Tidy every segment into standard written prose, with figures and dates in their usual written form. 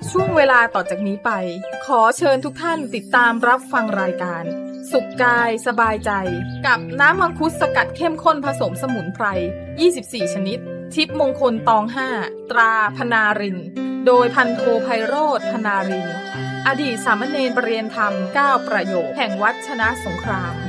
ช่วงเวลาต่อจากนี้ไปขอเชิญทุกท่านติดตามรับฟังรายการสุขกายสบายใจกับน้ำมังคุดสกัดเข้มข้นผสมสมุนไพร24ชนิดทิพย์มงคลตอง5ตราพนารินโดยพันโทไพโรจน์พนารินอดีตสามเณรประเรียนธรรม9ประโยคแห่งวัดชนะสงคราม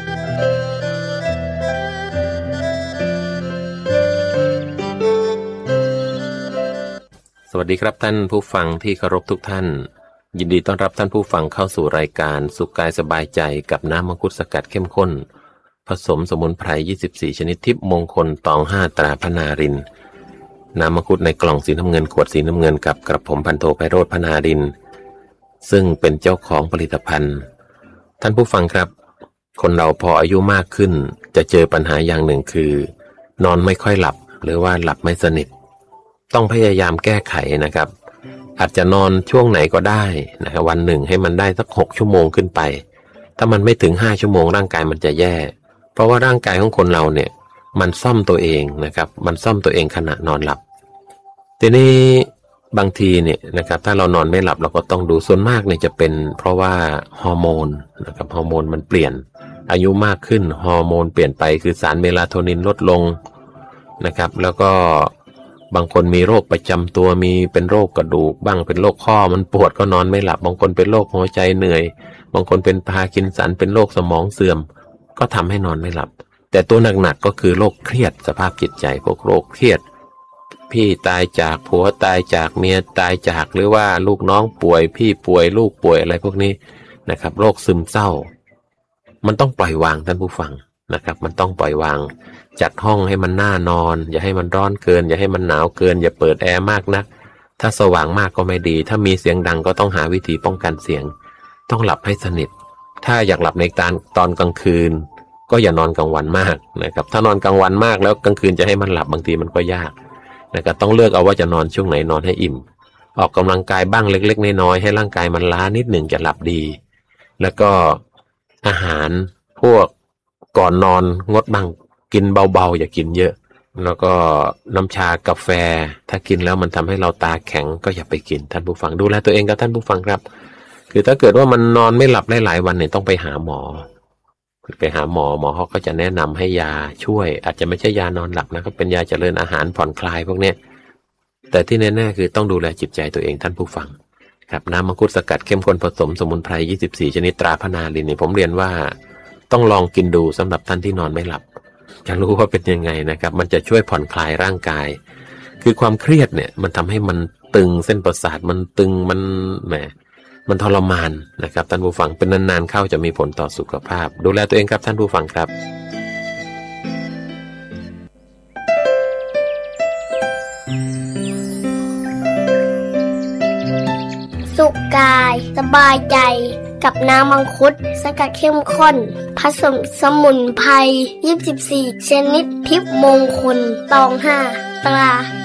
สวัสดีครับท่านผู้ฟังที่เคารพทุกท่านยินดีต้อนรับท่านผู้ฟังเข้าสู่รายการสุขกายสบายใจกับน้ำมังคุดสกัดเข้มข้นผสมสมุนไพร24ชนิดทิพย์มงคลตอง5ตราพนารินน้ำมังคุดในกล่องสีน้ำเงินขวดสีน้ำเงินกับกระผมพันโทไพโรจน์พนารินซึ่งเป็นเจ้าของผลิตภัณฑ์ท่านผู้ฟังครับคนเราพออายุมากขึ้นจะเจอปัญหาอย่างหนึ่งคือนอนไม่ค่อยหลับหรือว่าหลับไม่สนิทต้องพยายามแก้ไขนะครับอาจจะนอนช่วงไหนก็ได้นะครับวันหนึ่งให้มันได้สัก6ชั่วโมงขึ้นไปถ้ามันไม่ถึง5ชั่วโมงร่างกายมันจะแย่เพราะว่าร่างกายของคนเราเนี่ยมันซ่อมตัวเองนะครับมันซ่อมตัวเองขณะนอนหลับทีนี้บางทีเนี่ยนะครับถ้าเรานอนไม่หลับเราก็ต้องดูส่วนมากเนี่ยจะเป็นเพราะว่าฮอร์โมนนะครับฮอร์โมนมันเปลี่ยนอายุมากขึ้นฮอร์โมนเปลี่ยนไปคือสารเมลาโทนินลดลงนะครับแล้วก็บางคนมีโรคประจำตัวมีเป็นโรคกระดูกบ้างเป็นโรคข้อมันปวดก็นอนไม่หลับบางคนเป็นโรคหัวใจเหนื่อยบางคนเป็นพาร์กินสันเป็นโรคสมองเสื่อมก็ทำให้นอนไม่หลับแต่ตัวหนักๆก็คือโรคเครียดสภาพจิตใจพวกโรคเครียดพี่ตายจากผัวตายจากเมียตายจากหรือว่าลูกน้องป่วยพี่ป่วยลูกป่วยอะไรพวกนี้นะครับโรคซึมเศร้ามันต้องปล่อยวางท่านผู้ฟังนะครับมันต้องปล่อยวางจัดห้องให้มันน่านอนอย่าให้มันร้อนเกินอย่าให้มันหนาวเกินอย่าเปิดแอร์มากนักถ้าสว่างมากก็ไม่ดีถ้ามีเสียงดังก็ต้องหาวิธีป้องกันเสียงต้องหลับให้สนิทถ้าอยากหลับในตอนกลางคืนก็อย่านอนกลางวันมากนะครับถ้านอนกลางวันมากแล้วกลางคืนจะให้มันหลับบางทีมันก็ยากนะครับต้องเลือกเอาว่าจะนอนช่วงไหนนอนให้อิ่มออกกำลังกายบ้างเล็กๆน้อยๆให้ร่างกายมันล้านิดหนึ่งจะหลับดีแล้วก็อาหารพวกก่อนนอนงดบ้างกินเบาๆอย่ากินเยอะแล้วก็น้ำชากาแฟถ้ากินแล้วมันทำให้เราตาแข็งก็อย่าไปกินท่านผู้ฟังดูแลตัวเองครับท่านผู้ฟังครับคือถ้าเกิดว่ามันนอนไม่หลับหลายๆวันเนี่ยต้องไปหาหมอเขาก็จะแนะนำให้ยาช่วยอาจจะไม่ใช่ยานอนหลับนะครับเป็นยาเจริญอาหารผ่อนคลายพวกเนี้ยแต่ที่แน่ๆคือต้องดูแลจิตใจตัวเองท่านผู้ฟังครับน้ำมังคุดสกัดเข้มข้นผสมสมุนไพร24ชนิดตราพนารินนี่ผมเรียนว่าต้องลองกินดูสำหรับท่านที่นอนไม่หลับจะรู้ว่าเป็นยังไงนะครับมันจะช่วยผ่อนคลายร่างกายคือความเครียดเนี่ยมันทำให้มันตึงเส้นประสาทมันตึงมันทรมานนะครับท่านผู้ฟังเป็นนานๆเข้าจะมีผลต่อสุขภาพดูแลตัวเองครับท่านผู้ฟังครับสุขกายสบายใจกับน้ำมังคุดสกัดเข้มข้นผสมสมุนไพร24ชนิดทิพย์มงคลตอง5ตรา